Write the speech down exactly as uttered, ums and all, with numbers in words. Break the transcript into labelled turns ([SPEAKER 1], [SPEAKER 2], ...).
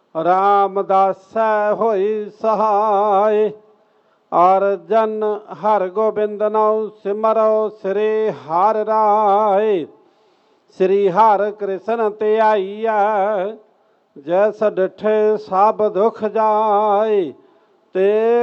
[SPEAKER 1] रामदासै होई सहाय। और जन हर गोबिंद नाउ सिमरो श्री हर राय। श्री हर कृष्ण ते आईया जैस डिठे सब दुख जाय। ते